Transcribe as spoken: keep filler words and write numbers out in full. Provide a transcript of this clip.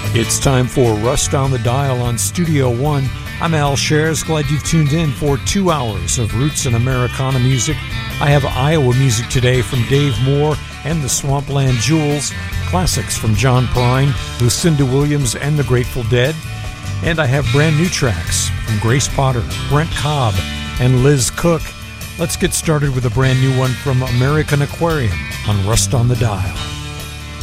It's time for Rust on the Dial on Studio One. I'm Al Shares. Glad you've tuned in for two hours of roots and Americana music. I have Iowa music today from Dave Moore and the Swampland Jewels, classics from John Prine, Lucinda Williams, and the Grateful Dead. And I have brand new tracks from Grace Potter, Brent Cobb, and Liz Cook. Let's get started with a brand new one from American Aquarium on Rust on the Dial.